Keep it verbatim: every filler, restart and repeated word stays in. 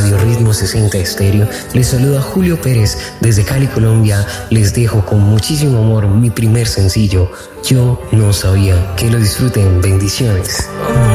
Radio Ritmo sesenta Estéreo. Les saluda Julio Pérez desde Cali, Colombia. Les dejo con muchísimo amor mi primer sencillo, Yo No Sabía. Que lo disfruten. Bendiciones.